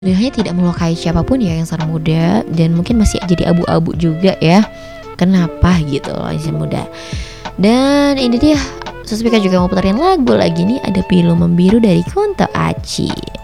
Pilihannya tidak melukai siapapun ya yang sekarang muda, dan mungkin masih jadi abu-abu juga ya. Kenapa gitu loh masih muda. Dan ini dia, Suspika juga mau puterin lagu lagi nih, ada Pilu Membiru dari Kunto Aji.